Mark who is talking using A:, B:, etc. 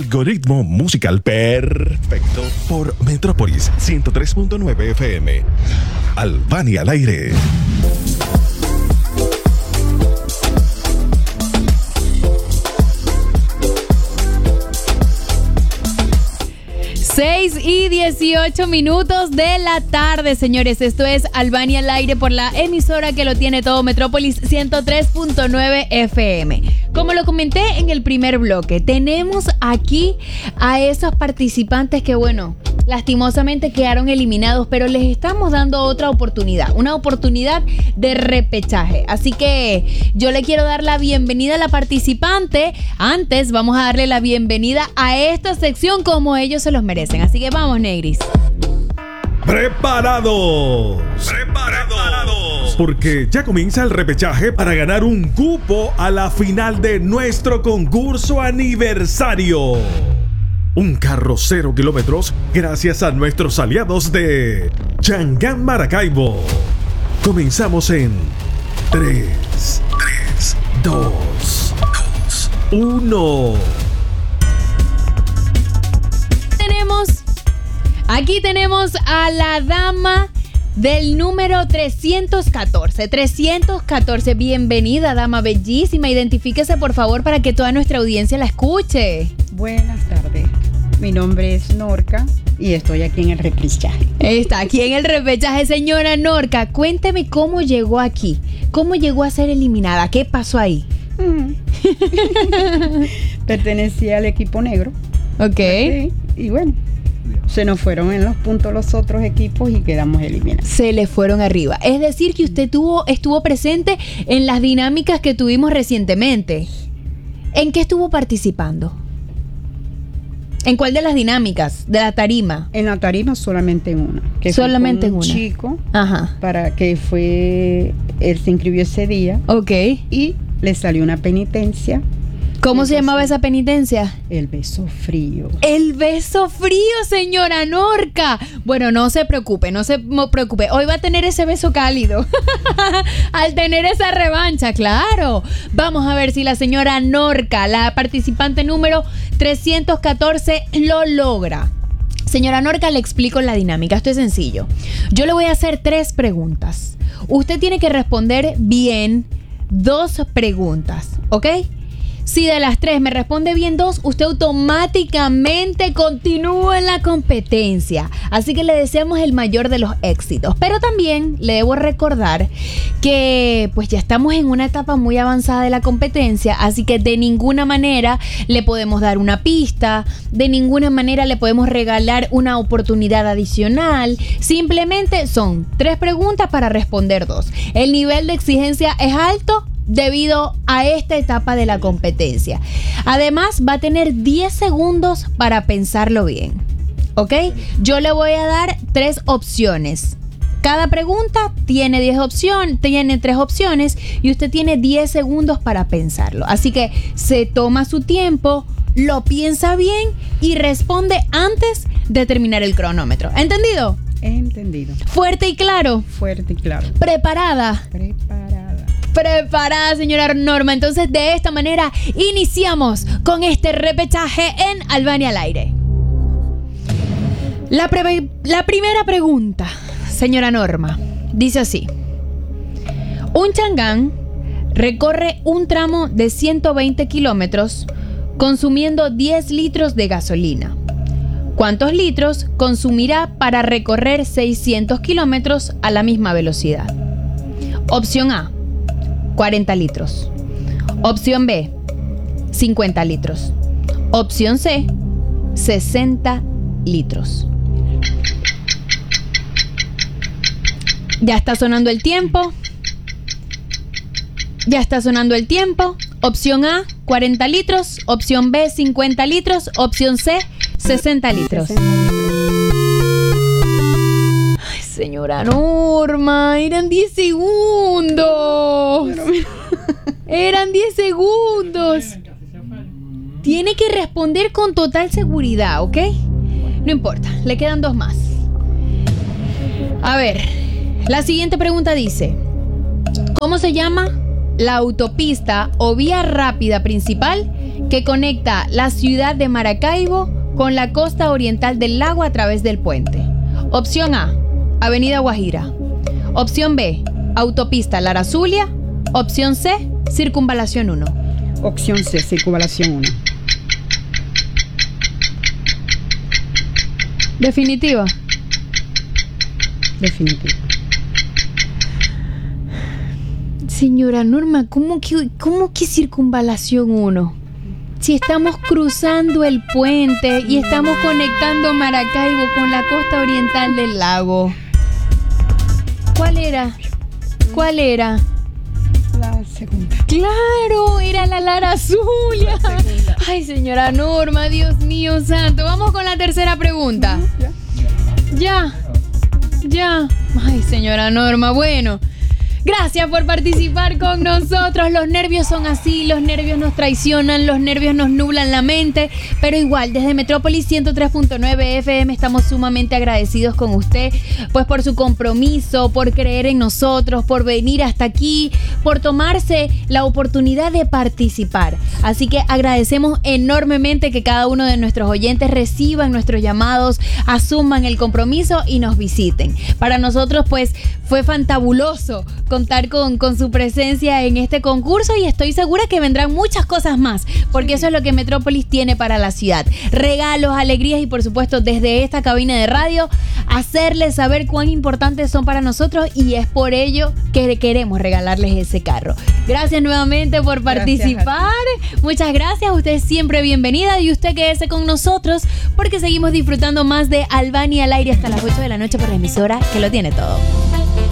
A: algoritmo musical perfecto por Metrópolis 103.9 FM. Albania al aire.
B: Seis y 18 minutos de la tarde, señores. Esto es Albania al aire por la emisora que lo tiene todo, Metrópolis 103.9 FM. Como lo comenté en el primer bloque, tenemos aquí a esos participantes que, bueno, lastimosamente quedaron eliminados, pero les estamos dando otra oportunidad, una oportunidad de repechaje. Así que yo le quiero dar la bienvenida a la participante. Antes vamos a darle la bienvenida a esta sección como ellos se los merecen. Así que vamos, Negris.
C: ¡Preparados! Porque ya comienza el repechaje para ganar un cupo a la final de nuestro concurso aniversario. Un carro 0 kilómetros gracias a nuestros aliados de Chang'an Maracaibo. Comenzamos en 3, 2, 1.
B: Aquí tenemos a la dama del número 314. 314, bienvenida, dama bellísima. Identifíquese, por favor, para que toda nuestra audiencia la escuche.
D: Buenas tardes. Mi nombre es Norca y estoy aquí en el repechaje.
B: Está aquí en el repechaje, señora Norca. Cuénteme cómo llegó aquí. ¿Cómo llegó a ser eliminada? ¿Qué pasó ahí?
D: Pertenecía al equipo negro.
B: Ok.
D: Y bueno, se nos fueron en los puntos los otros equipos y quedamos eliminados.
B: Se le fueron arriba. Es decir, que usted estuvo presente en las dinámicas que tuvimos recientemente. ¿En qué estuvo participando? ¿En cuál de las dinámicas? ¿De la tarima?
D: En la tarima solamente en una. Que
B: solamente en
D: una.
B: Un
D: chico.
B: Ajá.
D: Para que fue... Él se inscribió ese día.
B: Ok.
D: Y le salió una penitencia.
B: ¿Cómo se llamaba esa penitencia?
D: El beso frío.
B: El beso frío, señora Norca. Bueno, no se preocupe. Hoy va a tener ese beso cálido. Al tener esa revancha, claro. Vamos a ver si la señora Norca, la participante número 314, lo logra. Señora Norca, le explico la dinámica. Esto es sencillo. Yo le voy a hacer 3 preguntas. Usted tiene que responder bien 2 preguntas, ¿ok? Si de las 3 me responde bien 2, usted automáticamente continúa en la competencia. Así que le deseamos el mayor de los éxitos. Pero también le debo recordar que pues ya estamos en una etapa muy avanzada de la competencia. Así que de ninguna manera le podemos dar una pista. De ninguna manera le podemos regalar una oportunidad adicional. Simplemente son 3 preguntas para responder 2. El nivel de exigencia es alto debido a esta etapa de la competencia. Además, va a tener 10 segundos para pensarlo bien. ¿Ok? Yo le voy a dar 3 opciones. Cada pregunta tiene 3 opciones y usted tiene 10 segundos para pensarlo. Así que se toma su tiempo, lo piensa bien y responde antes de terminar el cronómetro. ¿Entendido?
D: Entendido.
B: ¿Fuerte y claro?
D: Fuerte y claro.
B: ¿Preparada? Preparada, señora Norma. Entonces, de esta manera iniciamos con este repechaje en Albania al aire. La primera pregunta, señora Norma, dice así: un Chang'an recorre un tramo de 120 kilómetros consumiendo 10 litros de gasolina. ¿Cuántos litros consumirá para recorrer 600 kilómetros a la misma velocidad? Opción A: 40 litros. Opción B: 50 litros. Opción C: 60 litros. Ya está sonando el tiempo. Opción A: 40 litros. Opción B: 50 litros. Opción C: 60 litros. Ay, señora Norma, eran 10 segundos. Eran 10 segundos. Tiene que responder con total seguridad, ¿ok? No importa, le quedan 2 más. A ver, la siguiente pregunta dice: ¿cómo se llama la autopista o vía rápida principal que conecta la ciudad de Maracaibo con la costa oriental del lago a través del puente? Opción A, Avenida Guajira. Opción B, Autopista Lara Zulia. Opción C, Circunvalación 1.
D: Opción C, Circunvalación 1.
B: ¿Definitiva?
D: Definitivo.
B: Señora Norma, ¿cómo que Circunvalación 1? Si estamos cruzando el puente y estamos conectando Maracaibo con la costa oriental del lago. ¿Cuál era?
D: La segunda.
B: ¡Claro! Era la Lara Zulia. Ay, señora Norma, Dios mío santo. Vamos con la tercera pregunta. Ya. Ay, señora Norma, bueno. Gracias por participar con nosotros. Los nervios son así, los nervios nos traicionan, los nervios nos nublan la mente, pero igual, desde Metrópolis 103.9 FM estamos sumamente agradecidos con usted, pues por su compromiso, por creer en nosotros, por venir hasta aquí, por tomarse la oportunidad de participar. Así que agradecemos enormemente que cada uno de nuestros oyentes reciban nuestros llamados, asuman el compromiso y nos visiten. Para nosotros, pues, fue fantabuloso contar con su presencia en este concurso y estoy segura que vendrán muchas cosas más, porque eso es lo que Metrópolis tiene para la ciudad. Regalos, alegrías y por supuesto desde esta cabina de radio hacerles saber cuán importantes son para nosotros y es por ello que queremos regalarles ese carro. Gracias nuevamente por participar. Muchas gracias, usted es siempre bienvenida y usted quédese con nosotros porque seguimos disfrutando más de Albania al aire hasta las 8 de la noche por la emisora que lo tiene todo.